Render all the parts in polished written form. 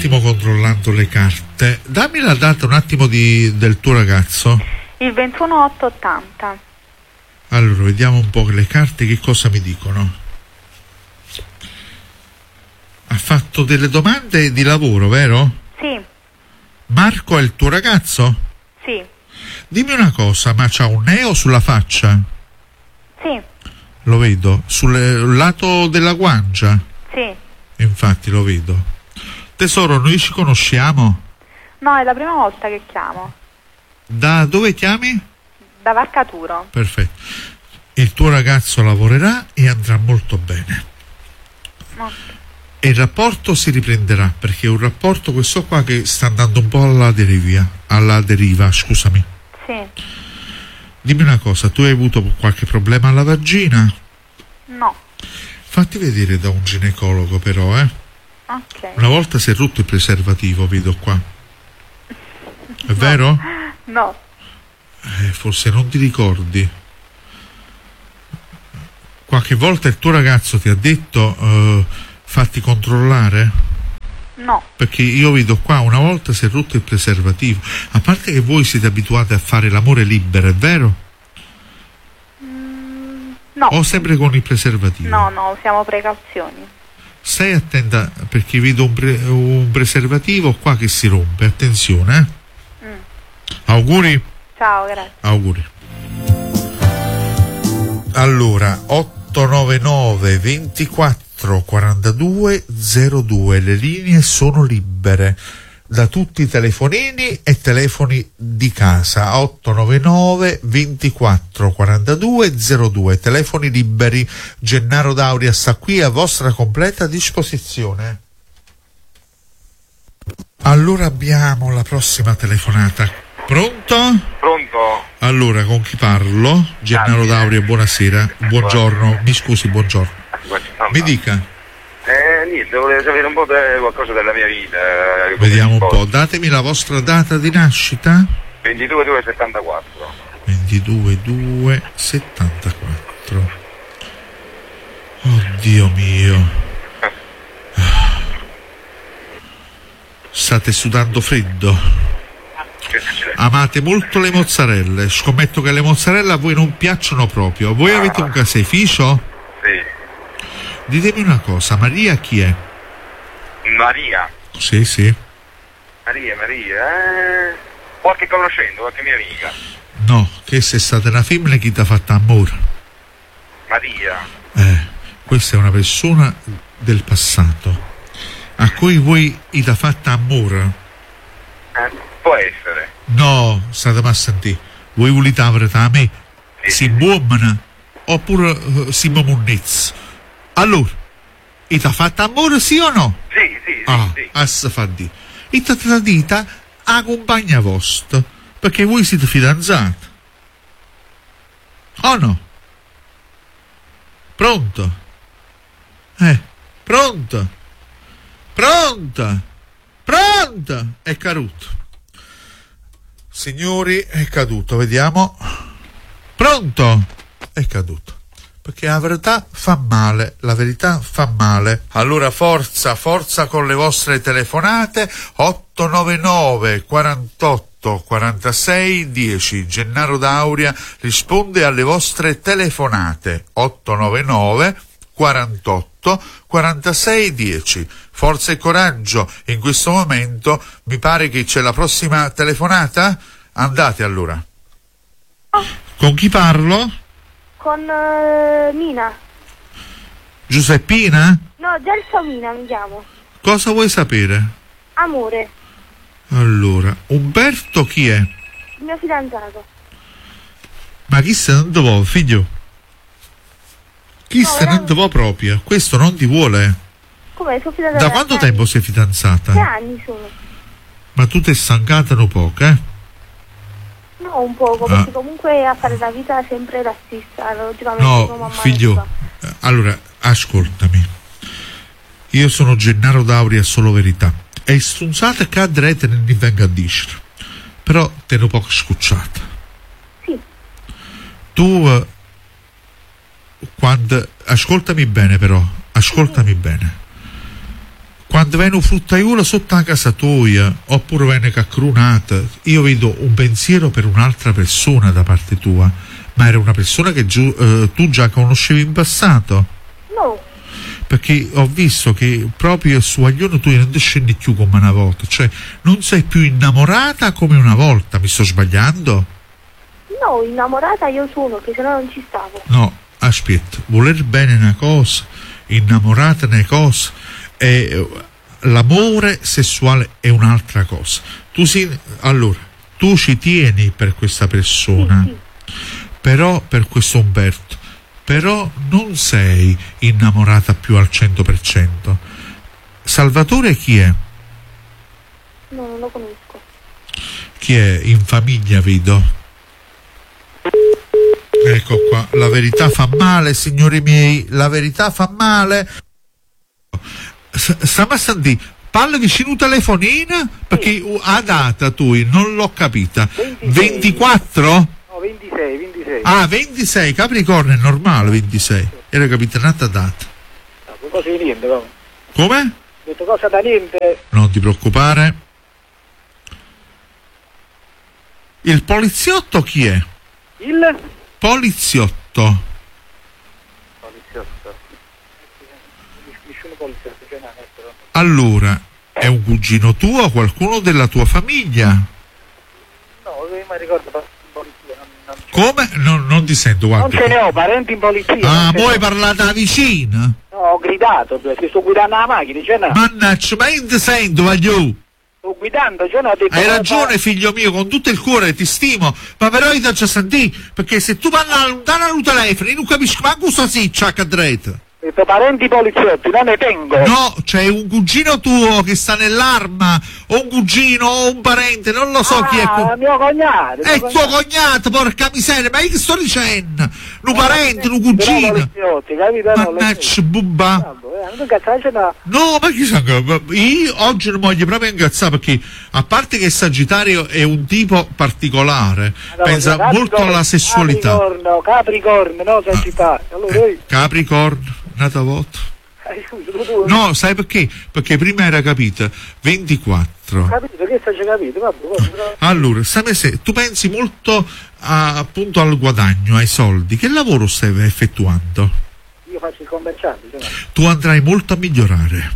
attimo controllando le carte. Dammi la data un attimo del tuo ragazzo. Il 21/8/80. Allora, vediamo un po' le carte che cosa mi dicono. Ha fatto delle domande di lavoro, vero? Sì. Marco è il tuo ragazzo? Sì. Dimmi una cosa, ma c'ha un neo sulla faccia? Sì. Lo vedo. Sul lato della guancia? Sì. Infatti lo vedo. Tesoro, noi ci conosciamo? No, è la prima volta che chiamo. Da dove chiami? Da Varcaturo. Perfetto. Il tuo ragazzo lavorerà e andrà molto bene. No. E il rapporto si riprenderà, perché è un rapporto questo qua che sta andando un po' alla deriva, scusami. Sì. Dimmi una cosa, tu hai avuto qualche problema alla vagina? No. Fatti vedere da un ginecologo però, Ok. Una volta si è rotto il preservativo, vedo qua. È vero? No. Forse non ti ricordi. Qualche volta il tuo ragazzo ti ha detto fatti controllare? No. Perché io vedo qua una volta si è rotto il preservativo. A parte che voi siete abituati a fare l'amore libero, è vero? No. O sempre con il preservativo? No, usiamo precauzioni. Stai attenta perché vedo un preservativo qua che si rompe, attenzione. Auguri. Ciao, grazie. Auguri. Allora, 899 24 42 02, le linee sono libere da tutti i telefonini e telefoni di casa. 899 24 42 02, telefoni liberi. Gennaro Dauria sta qui a vostra completa disposizione. Allora abbiamo la prossima telefonata. Pronto? Pronto? Allora, con chi parlo? Gennaro Dauria, buonasera. Buongiorno, mi scusi, buongiorno. Mi dica. Niente, volevo sapere un po' qualcosa della mia vita. Vediamo un po', datemi la vostra data di nascita. 22/2/74. 22/2/74. Oddio mio. State sudando freddo. Amate molto le mozzarelle. Scommetto che le mozzarelle a voi non piacciono proprio. Voi avete un caseificio? Sì. Ditemi una cosa, Maria chi è? Maria. Sì. Maria. Qualche conoscente, qualche mia amica. No, che se è stata una femmina chi ti ha fatto amore. Maria. Questa è una persona del passato a cui voi gli ha fatto amore. Può essere. No, state a sentire. Voi volete avere da me? Si uomini oppure si munnezza? Allora, e ti ha fatto amore sì o no? Sì. Assa fa di. E ti ha tradita a compagna vostra, perché voi siete fidanzati. O no? Pronto? Pronto? È caduto. Signori, è caduto, vediamo. Pronto? È caduto. Perché la verità fa male, la verità fa male. Allora forza con le vostre telefonate. 899 48 46 10. Gennaro Dauria risponde alle vostre telefonate. 899 48 46 10. Forza e coraggio. In questo momento mi pare che c'è la prossima telefonata. Andate allora. Con chi parlo? Con Mina. Giuseppina? No, Gelsomina mi chiamo. Cosa vuoi sapere? Amore, Allora, Umberto chi è? il mio fidanzato. Ma chi se non ti vuole, figlio? Chi No, se non ti vuole proprio? Questo non ti vuole. Come sono fidanzata? Da quanto tempo sei 3 fidanzata? anni sono. Ma tu ti stancata un poco, No, un poco, perché comunque a fare la vita sempre la stessa. Logicamente No, mamma figlio, allora, ascoltami. Io sono Gennaro Dauria, solo verità. E strunzata che andrete non mi venga a dire. Però te ne poco scucciata. Sì. Tu, ascoltami bene però, ascoltami bene. quando viene un fruttaiolo sotto la casa tua, oppure viene caccrunata, io vedo un pensiero per un'altra persona da parte tua, ma era una persona che tu già conoscevi in passato? No, Perché ho visto che proprio su Aglione tu non ti scendi più come una volta, cioè non sei più innamorata come una volta, mi sto sbagliando? no, innamorata io sono, che sennò non ci stavo. No, aspetta, voler bene una cosa, innamorata una cosa, e l'amore sessuale è un'altra cosa. Allora, tu ci tieni per questa persona, però per questo Umberto, però non sei innamorata più al 100%. Salvatore chi è? No, non lo conosco. Chi è? In famiglia vedo. Ecco qua, la verità fa male, signori miei, la verità fa male. Stiamo a sentire, parla vicino al telefonino, perché a data tu non l'ho capita. 24? No, 26. Ah, 26, Capricorno è normale 26. Era capitanata data. No, cosa di niente, no? Come? Ho detto cosa da niente. Non ti preoccupare. Il poliziotto chi è? Il? Poliziotto. Poliziotto. Nessuno poliziotto, cioè no, Allora, è un cugino tuo o qualcuno della tua famiglia? no, io mi ricordo in polizia, non Come? Non ti sento, guarda. non ce ne ho, parenti in polizia. Ah, non ce ne poi ho. parlate da vicino? No, ho gridato, perché sto guidando la macchina, cioè no. Mannaggia, ma io ti sento, voglio. Sto guidando, cioè no, ho detto... Hai ragione, figlio mio, con tutto il cuore ti stimo, ma però io ti faccio sentire, perché se tu parli lontano al telefono, io non capisco manco cosa si c'ha a dreta. Ho detto parenti poliziotti, non ne tengo. No, c'è un cugino tuo che sta nell'arma, o un cugino, o un parente, non lo so chi è. Mio cognato. È tuo cognato, porca miseria, ma io che sto dicendo? Un parente, un cugino. Poliziotti, capito? Mannaggia, bubba. Non cazzare, no. No, ma chi sa che io oggi non voglio proprio incazzare, perché a parte che Sagittario è un tipo particolare, pensa molto alla sessualità. Capricorno, no, Sagittario. Allora, Capricorno, nata volta. scusa, tu... No, sai perché? Perché prima era capita 24. Capito, che stai capito? Vabbè. Allora, se tu pensi molto appunto al guadagno, ai soldi, che lavoro stai effettuando? Io faccio il commerciante, cioè. Tu andrai molto a migliorare.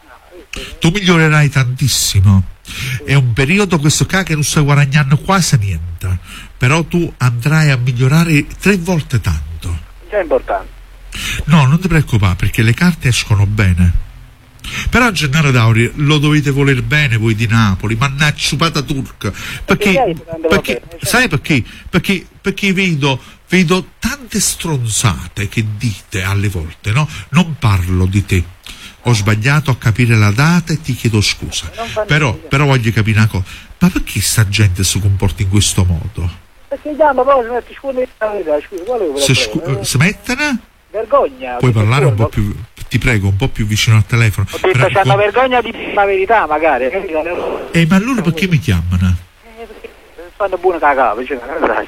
Tu migliorerai tantissimo. È un periodo questo qua che non stai guadagnando quasi niente, però tu andrai a migliorare 3 volte tanto. È importante. No, non ti preoccupare, perché le carte escono bene. Però Gennaro Dauri lo dovete voler bene voi di Napoli, mannaggia pataturca, perché sai perché? Perché vedo tante stronzate che dite alle volte, no? Non parlo di te. Ho sbagliato a capire la data e ti chiedo scusa. Però voglio capire una cosa. Ma perché sta gente si comporta in questo modo? Perché già, poi smetti, scusa, quale problema? Smettene? Vergogna. Puoi parlare un po' più, ti prego, un po' più vicino al telefono. Ho detto c'è una vergogna di la verità, magari. Ma allora perché mi chiamano? Fanno buona cagata, cioè,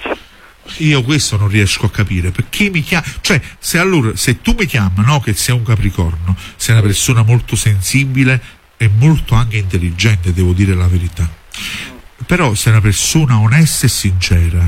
Io questo non riesco a capire, perché mi chiama, cioè se tu mi chiami, no, che sei un Capricorno, sei una persona molto sensibile e molto anche intelligente, devo dire la verità, però sei una persona onesta e sincera,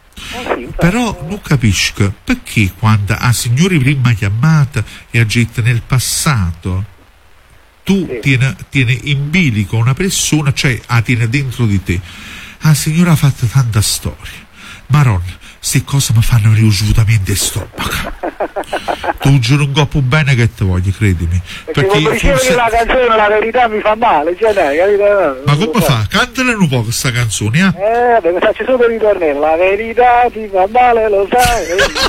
però non capisco perché quando a signori prima chiamata e agita nel passato tu tieni in bilico una persona, cioè tiene dentro di te. La signora ha fatto tanta storia, Maronna, queste cose mi fanno riusutamente stomaco. Tu giuro un coppo bene che te voglio, credimi. Perché dicevo che la canzone La verità mi fa male, cioè dai, capito? Ma come fa? Cantala un po' questa canzone, mi faccio solo per ritornare. La verità ti fa male, lo sai.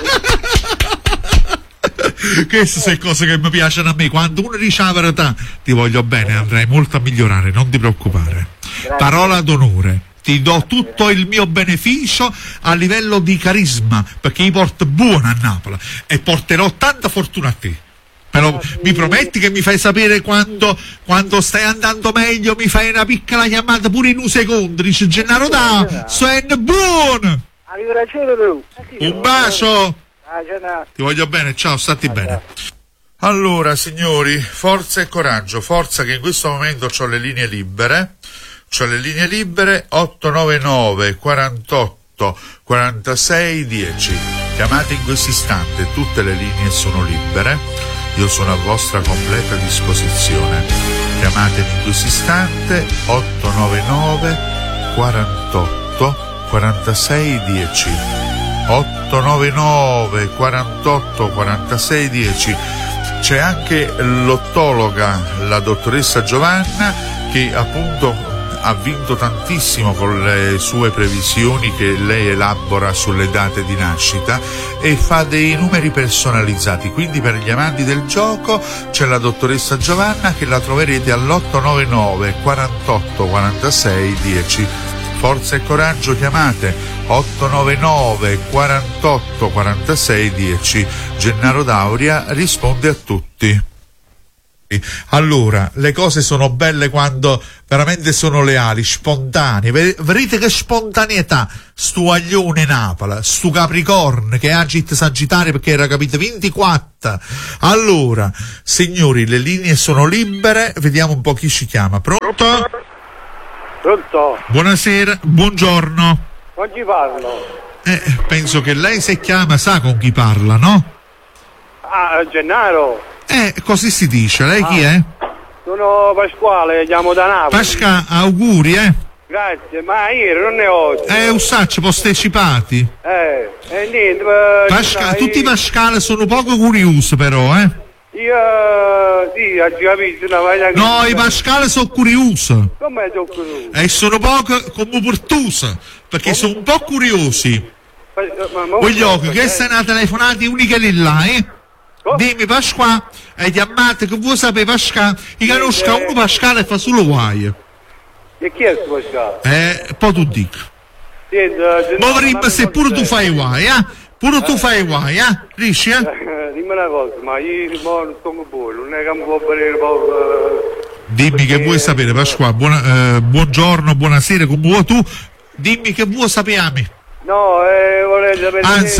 Queste sono cose che mi piacciono a me. Quando uno dice la verità, ti voglio bene, andrai molto a migliorare, non ti preoccupare. Grazie. Parola d'onore. Ti do tutto il mio beneficio a livello di carisma, perché io porto buona a Napoli e porterò tanta fortuna a te. Però mi prometti che mi fai sapere quando stai andando meglio, mi fai una piccola chiamata pure in un secondo, dice Gennaro sono buono. Un bacio. Ti voglio bene, ciao, stati bene. Allora, signori, forza e coraggio, forza che in questo momento ho le linee libere. 899 48 46 10. Chiamate in questo istante, tutte le linee sono libere, io sono a vostra completa disposizione. Chiamatemi in questo istante 899 48 46 10. 899 48 46 10. C'è anche l'ottologa, la dottoressa Giovanna, che appunto ha vinto tantissimo con le sue previsioni che lei elabora sulle date di nascita e fa dei numeri personalizzati. Quindi per gli amanti del gioco c'è la dottoressa Giovanna, che la troverete all'899 48 46 10. Forza e coraggio, chiamate 899 48 46 10. Gennaro D'Auria risponde a tutti. Allora, le cose sono belle quando veramente sono leali, spontanee. Vedete che spontaneità stu aglione Napoli, stu Capricorno che agit Sagittario perché era capito 24. Allora, signori, le linee sono libere, vediamo un po' chi ci chiama. Pronto? Pronto? Buonasera, buongiorno. Con chi parlo? Penso che lei se chiama sa con chi parla, no? Ah, Gennaro. Così si dice. Lei chi è? Sono Pasquale, chiamo da Napoli. Pasca, auguri, Grazie, ma ieri non ne ho. Usacci postecipati. Niente. Tutti i Pascale sono poco curiosi però, Io, sì, ho capito. No, i Pascale sono curiosi. Come sono curiosi? E sono poco come portusi, perché sono un po' curiosi. Voglio che sei una telefonata unica lì là, Dimmi Pasquale, hai chiamato che vuoi sapere Pasquale, io conosco uno Pasquale e fa solo guai. E chi è questo Pasquale? Poi tu dico. Ma vorremmo se pure tu fai guai, Pure tu fai guai, Riesci, Dimmi una cosa, ma io non sono buono, non è che mi può venire poco. Dimmi che vuoi sapere Pasquale, buongiorno, buonasera, come vuoi tu, dimmi che vuoi sapere. No, vorrei sapere. Anzi,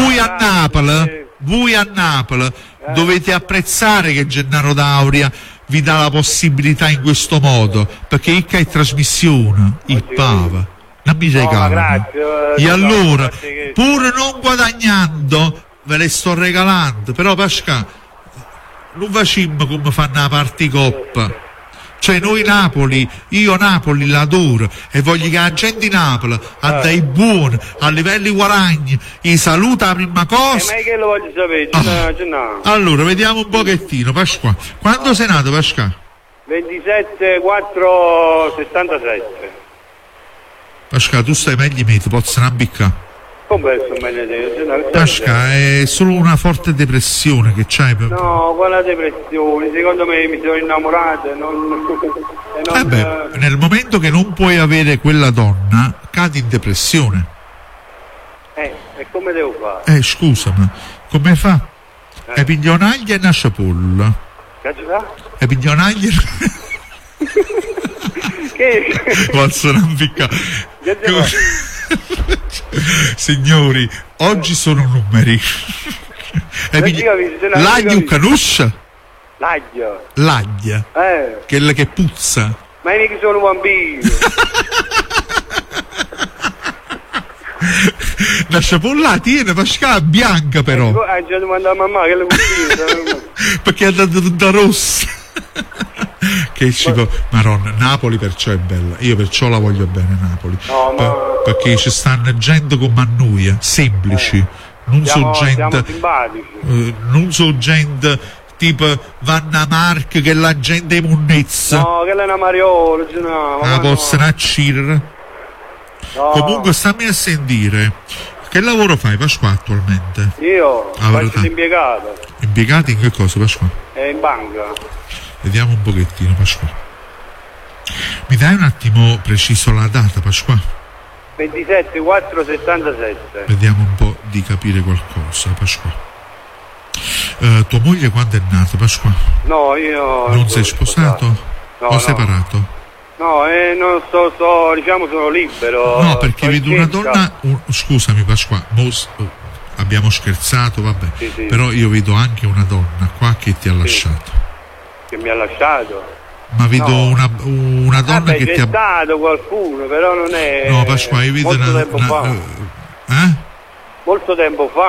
voi a Napoli dovete apprezzare che Gennaro D'Auria vi dà la possibilità in questo modo, perché il che è trasmissione, il Pava, non mi regalano. E allora, pur non guadagnando, ve le sto regalando, però Pasquale, non facciamo come fanno la particoppa. Cioè noi io Napoli l'adoro e voglio che la gente di Napoli a dei buoni, a livelli guadagni, i saluta la prima cosa. Ma che lo voglio sapere? Allora, vediamo un pochettino, Pasquale. Quando sei nato, Pasquale? 27/4/77. Pasquale, tu stai meglio di me, ti possono abbiccare. Come sto meglio di te? Pasquale, è solo una forte depressione che c'hai. No, quella depressione, secondo me mi sono innamorato nel momento che non puoi avere quella donna, cadi in depressione. E come devo fare? Scusami, come fa? E piglionaglia e una ciapolla. Che fa? E piglionaglia Che? Posso non piccare. Signori, oggi sono numeri. L'aglio canuscia? L'aglia. Quella che puzza. Ma io che sono un bambino. La ciapolla tiene Pasquale bianca però. Già domanda a mamma che le perché è andata tutta rossa. Che Maronna, Napoli perciò è bella, io perciò la voglio bene Napoli, perché ci stanno gente come a noi, semplici, non so gente tipo Vanna Mark che la gente è munnezza, no, che è una Mariola, la possono accirere. Comunque stammi a sentire, che lavoro fai Pasquale attualmente? Io faccio l'impiegato. Impiegato in che cosa Pasquale? In banca. Vediamo un pochettino Pasquale. Mi dai un attimo preciso la data Pasquale? 27/4/77. Vediamo un po' di capire qualcosa Pasquale. Tua moglie quando è nata Pasquale? No, io non sei sposato? No, o separato? No, non diciamo sono libero. No, perché vedo una donna. Scusami Pasquale, abbiamo scherzato, vabbè. Sì. Però io vedo anche una donna qua che ti ha lasciato. Che mi ha lasciato? Ma vedo una donna che c'è ti ha... stato qualcuno, però non è... No, Pasquale, io vedo molto tempo fa. Eh? Molto tempo fa.